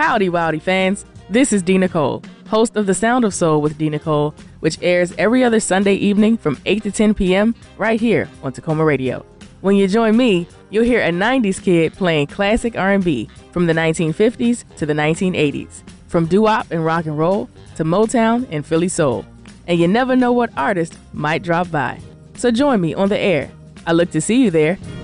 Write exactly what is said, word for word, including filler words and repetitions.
Howdy, Wowdy fans. This is D. Nicole, host of The Sound of Soul with D. Nicole, which airs every other Sunday evening from eight to ten p.m. right here on Tacoma Radio. When you join me, you'll hear a nineties kid playing classic R and B from the nineteen fifties to the nineteen eighties, from doo-wop and rock and roll to Motown and Philly soul. And you never know what artist might drop by. So join me on the air. I look to see you there.